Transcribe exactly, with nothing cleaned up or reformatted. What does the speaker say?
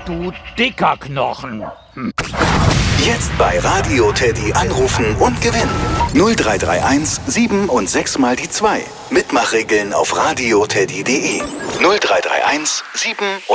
du dicker Knochen. Hm. Jetzt bei Radio Teddy anrufen und gewinnen. null drei drei eins sieben und sechs mal die zwei. Mitmachregeln auf radioteddy punkt de. null drei drei eins sieben